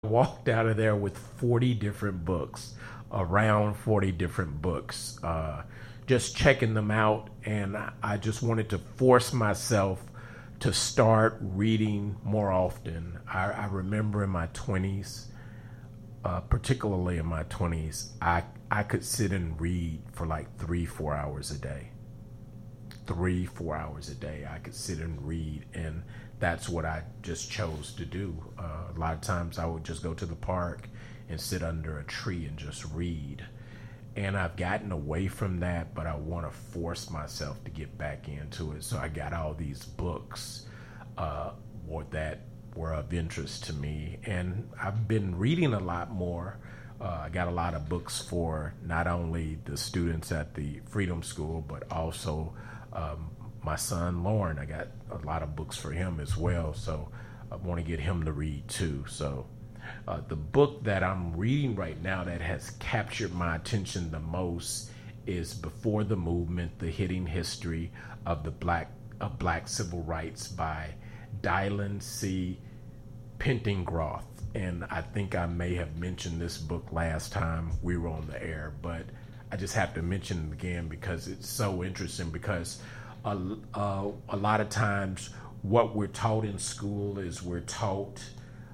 walked out of there with 40 different books, around 40 different books, just checking them out. And I just wanted to force myself to start reading more often. I remember in my 20s, particularly in my 20s, I could sit and read for like 3, 4 hours a day. 3, 4 hours a day. I could sit and read, and that's what I just chose to do. A lot of times I would just go to the park and sit under a tree and just read. And I've gotten away from that, but I want to force myself to get back into it. So I got all these books that were of interest to me, and I've been reading a lot more. I got a lot of books for not only the students at the Freedom School, but also my son Lauren. I got a lot of books for him as well, so I want to get him to read too. So the book that I'm reading right now that has captured my attention the most is Before the Movement: The Hidden History of Black Civil Rights by Dylan C. Pentingroth. And I think I may have mentioned this book last time we were on the air, but I just have to mention it again because it's so interesting. Because a lot of times what we're taught in school is we're taught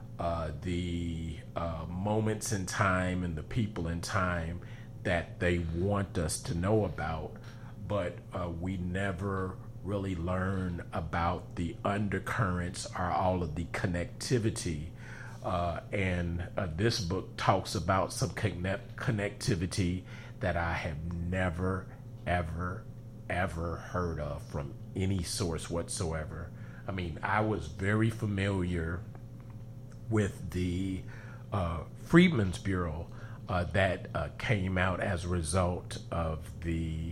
the moments in time and the people in time that they want us to know about, but we never really learn about the undercurrents or all of the connectivity. And this book talks about some connectivity that I have never, ever heard of from any source whatsoever. I mean, I was very familiar with the Freedmen's Bureau that came out as a result of the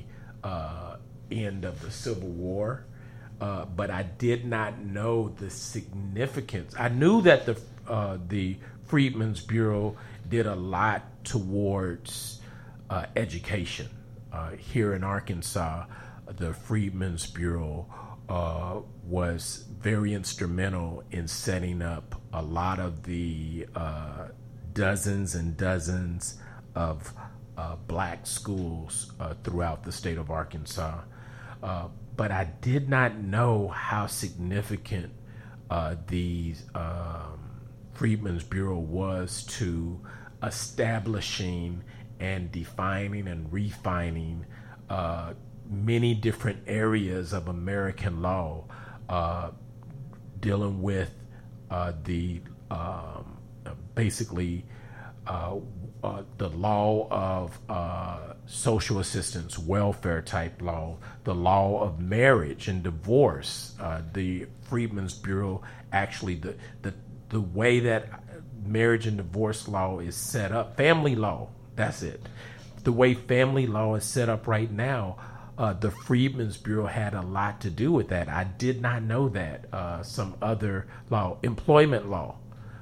end of the Civil War. But I did not know the significance. I knew that the Freedmen's Bureau did a lot towards education. Here in Arkansas, the Freedmen's Bureau was very instrumental in setting up a lot of the dozens and dozens of black schools throughout the state of Arkansas. But I did not know how significant the Freedmen's Bureau was to establishing and defining and refining many different areas of American law, dealing with the basically the law of social assistance, welfare type law, the law of marriage and divorce. The Freedmen's Bureau actually the way that marriage and divorce law is set up, family law. That's it. The way family law is set up right now, the Freedmen's Bureau had a lot to do with that. I did not know that. Some other law, employment law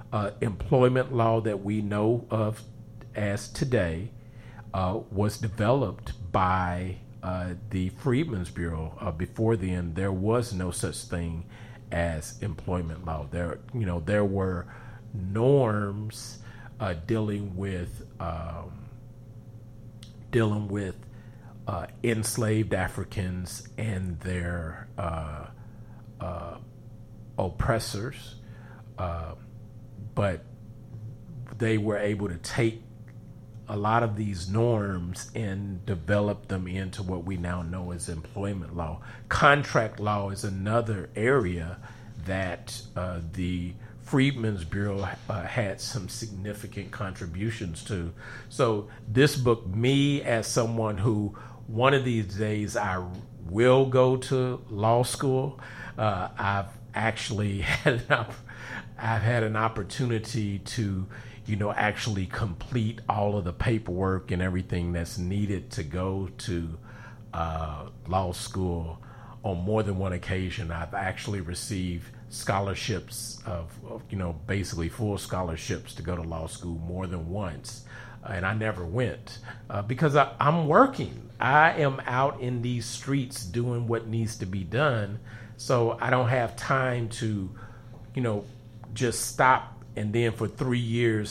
that we know of as today, was developed by the Freedmen's Bureau. Before then, there was no such thing as employment law. There were norms dealing with enslaved Africans and their oppressors, but they were able to take a lot of these norms and develop them into what we now know as employment law. Contract law is another area that the Freedmen's Bureau had some significant contributions to. So this book, me as someone who one of these days I will go to law school, I've actually had an opportunity to actually complete all of the paperwork and everything that's needed to go to law school on more than one occasion. I've actually received scholarships of basically full scholarships to go to law school more than once. And I never went because I'm working. I am out in these streets doing what needs to be done. So I don't have time to, just stop And then for 3 years,